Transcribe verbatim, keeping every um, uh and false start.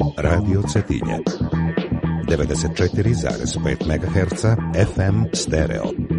Radio Cetinje. devedeset četiri zarez pet megaherca F M stereo.